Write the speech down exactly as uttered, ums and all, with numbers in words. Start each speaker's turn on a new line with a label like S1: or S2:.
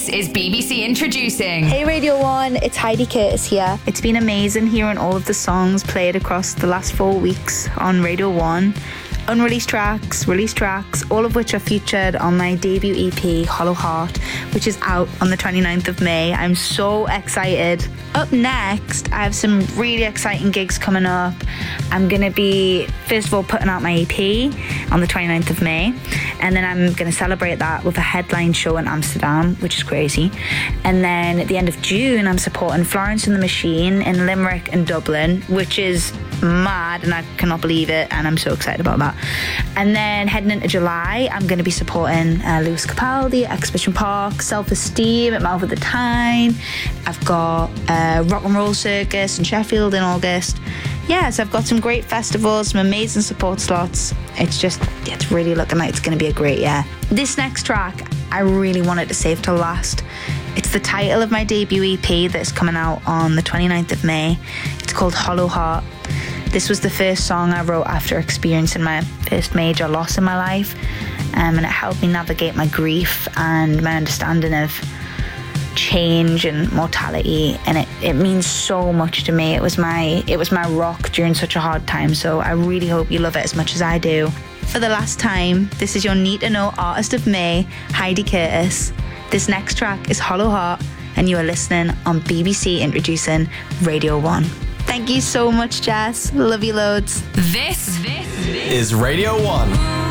S1: This is B B C Introducing.
S2: Hey Radio one, it's Heidi Curtis here.
S3: It's been amazing hearing all of the songs played across the last four weeks on Radio one. Unreleased tracks, released tracks, all of which are featured on my debut E P, Hollow Heart, which is out on the twenty-ninth of May. I'm so excited. Up next, I have some really exciting gigs coming up. I'm going to be, first of all, putting out my E P on the twenty-ninth of May, and then I'm going to celebrate that with a headline show in Amsterdam, which is crazy. And then at the end of June, I'm supporting Florence and the Machine in Limerick and Dublin, which is mad, and I cannot believe it, and I'm so excited about that. And then heading into July, I'm going to be supporting uh, Lewis Capaldi at Exhibition Park, Self-Esteem at Mouth of the Tyne. I've got uh, Rock and Roll Circus in Sheffield in August. Yeah, so I've got some great festivals, some amazing support slots. It's just, it's really looking like it's going to be a great year. This next track, I really wanted to save till last. It's the title of my debut E P that's coming out on the twenty-ninth of May. It's called Hollow Heart. This was the first song I wrote after experiencing my first major loss in my life, um, and it helped me navigate my grief and my understanding of change and mortality, and it, it means so much to me. It was my it was my rock during such a hard time, so I really hope you love it as much as I do. For the last time, this is your Need to Know Artist of May, Heidi Curtis. This next track is Hollow Heart, and you are listening on B B C Introducing Radio one. Thank you so much, Jess. Love you loads.
S1: This, this, this
S4: is Radio one.